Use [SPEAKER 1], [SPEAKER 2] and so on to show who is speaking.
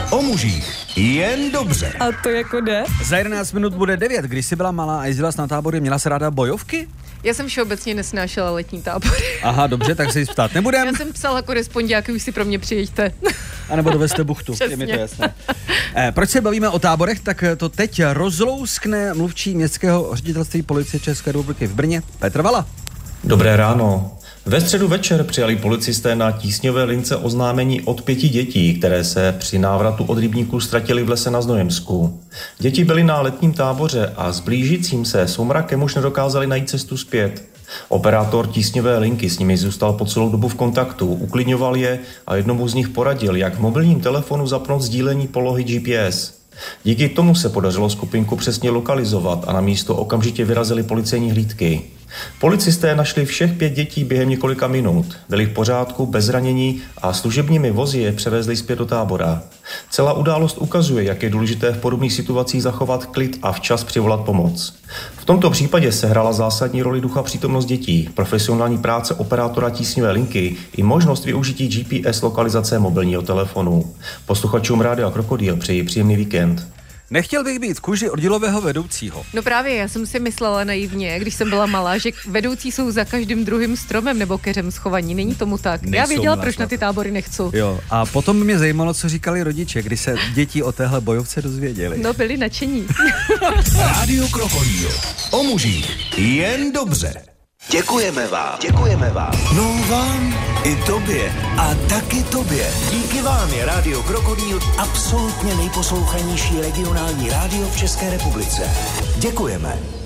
[SPEAKER 1] O mužích jen dobře.
[SPEAKER 2] A to jako jde?
[SPEAKER 3] Za 11 minut bude 9. Když jsi byla malá a jezdila na tábory, měla jsi ráda bojovky?
[SPEAKER 2] Já jsem všeobecně nesnášela letní tábory.
[SPEAKER 3] Aha, dobře, tak se jí ptát nebudem.
[SPEAKER 2] Já jsem psala korespondiáky, už si pro mě přijeďte.
[SPEAKER 3] A nebo dovezte buchtu, je mi to jasné. Proč se bavíme o táborech, tak to teď rozlouskne mluvčí městského ředitelství policie České republiky v Brně Petr Vala.
[SPEAKER 4] Dobré ráno. Ve středu večer přijali policisté na Tísňové lince oznámení od 5 dětí, které se při návratu od rybníků ztratily v lese na Znojemsku. Děti byly na letním táboře a s blížícím se soumrakem už nedokázali najít cestu zpět. Operátor Tísňové linky s nimi zůstal po celou dobu v kontaktu, uklidňoval je a jednomu z nich poradil, jak v mobilním telefonu zapnout sdílení polohy GPS. Díky tomu se podařilo skupinku přesně lokalizovat a na místo okamžitě vyrazily policejní hlídky. Policisté našli všech 5 dětí během několika minut. Byli v pořádku, bez zranění a služebními vozy je převezli zpět do tábora. Celá událost ukazuje, jak je důležité v podobných situacích zachovat klid a včas přivolat pomoc. V tomto případě se hrála zásadní roli ducha přítomnost dětí, profesionální práce operátora Tísňové linky i možnost využití GPS lokalizace mobilního telefonu. Posluchačům Rádia Krokodýl přeji příjemný víkend.
[SPEAKER 3] Nechtěl bych být v kůži oddělového vedoucího.
[SPEAKER 2] No právě, já jsem si myslela naivně, když jsem byla malá, že vedoucí jsou za každým druhým stromem nebo keřem schovaní. Není tomu tak. Já věděla, proč na ty tábory nechci.
[SPEAKER 3] Jo, a potom mě zajímalo, co říkali rodiče, když se děti o téhle bojovce dozvěděli.
[SPEAKER 2] No, byli nadšení.
[SPEAKER 1] Rádio Krokodýl. O mužích jen dobře. Děkujeme vám. No vám i tobě. A taky tobě. Díky vám je Rádio Krokodýl absolutně nejposlouchanější regionální rádio v České republice. Děkujeme.